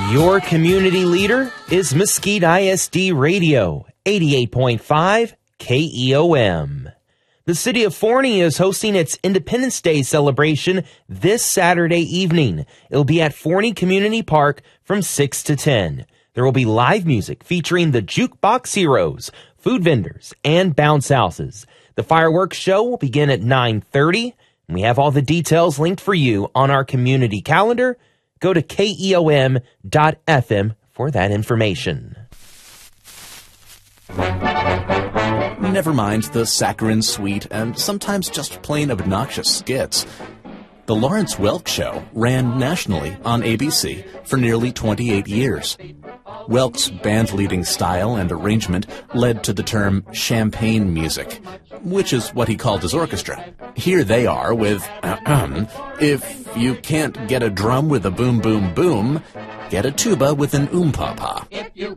Your community leader is Mesquite ISD Radio, 88.5 KEOM. The city of Forney is hosting its Independence Day celebration this Saturday evening. It'll be at Forney Community Park from 6 to 10. There will be live music featuring the Jukebox Heroes, food vendors, and bounce houses. The fireworks show will begin at 9:30, and we have all the details linked for you on our community calendar. Go to KEOM.FM for that information. Never mind the saccharine sweet and sometimes just plain obnoxious skits. The Lawrence Welk Show ran nationally on ABC for nearly 28 years. Welk's band-leading style and arrangement led to the term champagne music, which is what he called his orchestra. Here they are with, if you can't get a drum with a boom, boom, boom, get a tuba with an oompah-pah.